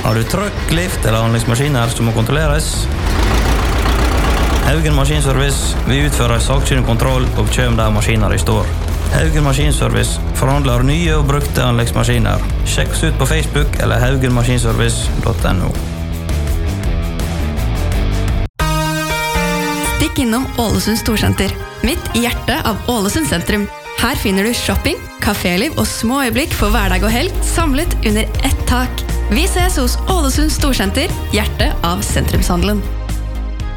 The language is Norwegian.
Har du trøkk, lift eller anleggsmaskiner som må kontrolleres? Haugen Maskinservice, vi utfører sakkyndig kontroll og kjøm der maskiner i står. Haugen Maskinservice forhandler nye og brukte anleggsmaskiner. Sjekk oss ut på Facebook eller haugenmaskinservice.no. Stikk innom Ålesund Storsenter, midt i hjertet av Ålesund sentrum. Her finner du shopping, kaféliv og små øyeblikk for hverdag og helg samlet under ett tak. Vi ses hos Ålesund Storsenter, hjertet av sentrumshandelen.